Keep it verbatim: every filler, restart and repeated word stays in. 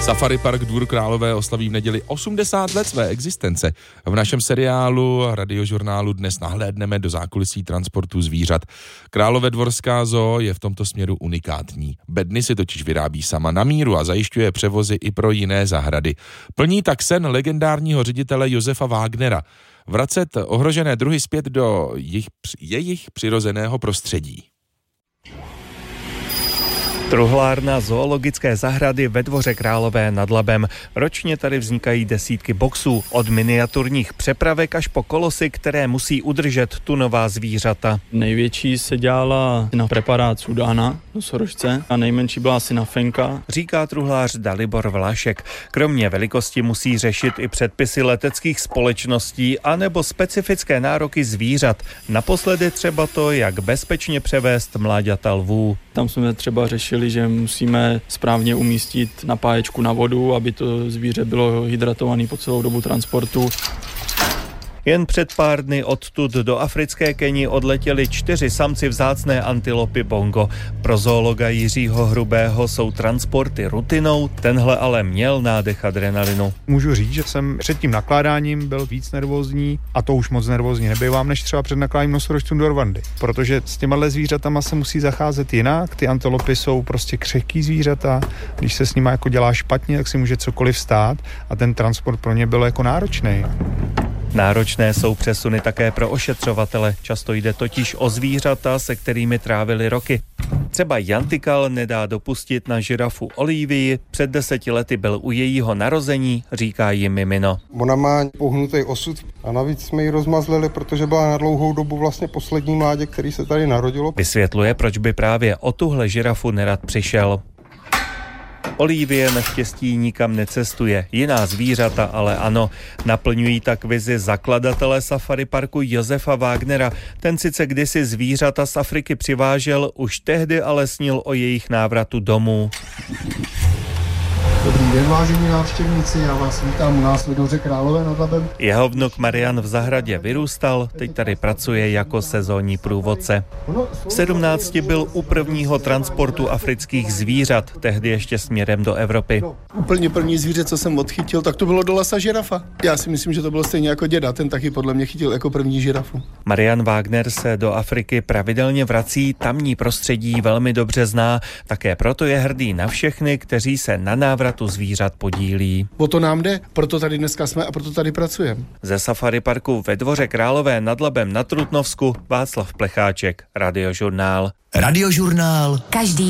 Safari Park Dvůr Králové oslaví v neděli osmdesát let své existence. V našem seriálu Radiožurnálu dnes nahlédneme do zákulisí transportu zvířat. Královédvorská zoo je v tomto směru unikátní. Bedny si totiž vyrábí sama na míru a zajišťuje převozy i pro jiné zahrady. Plní tak sen legendárního ředitele Josefa Wagnera. Vracet ohrožené druhy zpět do jejich, jejich přirozeného prostředí. Truhlárna zoologické zahrady ve Dvoře Králové nad Labem. Ročně tady vznikají desítky boxů, od miniaturních přepravek až po kolosy, které musí udržet tu nová zvířata. Největší se dělala na preparát Sudána, nosorožce, a nejmenší byla asi na Fenka. Říká truhlář Dalibor Vlášek. Kromě velikosti musí řešit i předpisy leteckých společností anebo specifické nároky zvířat. Naposledy třeba to, jak bezpečně převést mláďata lvů. Tam jsme třeba řešili, že musíme správně umístit napáječku na vodu, aby to zvíře bylo hydratované po celou dobu transportu. Jen před pár dny odtud do africké Keni odletěli čtyři samci vzácné antilopy bongo. Pro zoologa Jiřího Hrubého jsou transporty rutinou, tenhle ale měl nádech adrenalinu. Můžu říct, že jsem před tím nakládáním byl víc nervózní a to už moc nervózní nebývám, než třeba před nakládáním nosorožcům do Rwandy. Protože s těma zvířatama se musí zacházet jinak, ty antilopy jsou prostě křehký zvířata, když se s nimi jako dělá špatně, tak si může cokoliv stát a ten transport pro ně byl jako náročný. Náročné jsou přesuny také pro ošetřovatele. Často jde totiž o zvířata, se kterými trávili roky. Třeba Jan Tykal nedá dopustit na žirafu Olivii. Před deseti lety byl u jejího narození, říká jí Mimino. Ona má pohnutý osud a navíc jsme ji rozmazlili, protože byla na dlouhou dobu vlastně poslední mládě, který se tady narodilo. Vysvětluje, proč by právě o tuhle žirafu nerad přišel. Olivie naštěstí nikam necestuje, jiná zvířata ale ano. Naplňují tak vizi zakladatele Safari Parku Josefa Wagnera. Ten sice kdysi zvířata z Afriky přivážel, už tehdy ale snil o jejich návratu domů. Dobrý den, vážení návštěvníci, já vás vítám u nás v Dvoře Králové nad Labem. Jeho vnuk Marian v zahradě vyrůstal, teď tady pracuje jako sezónní průvodce. V sedmnácti byl u prvního transportu afrických zvířat, tehdy ještě směrem do Evropy. Úplně první zvíře, co jsem odchytil, tak to bylo do lesa žirafa. Já si myslím, že to bylo stejně jako děda, ten taky podle mě chytil jako první žirafu. Marian Wagner se do Afriky pravidelně vrací, tamní prostředí velmi dobře zná, také proto je hrdý na všechny, kteří se na návratu zvířat podílí. O to nám jde, proto tady dneska jsme a proto tady pracujeme. Ze Safari Parku ve Dvoře Králové nad Labem na Trutnovsku Václav Plecháček, Radiožurnál. Radiožurnál. Každý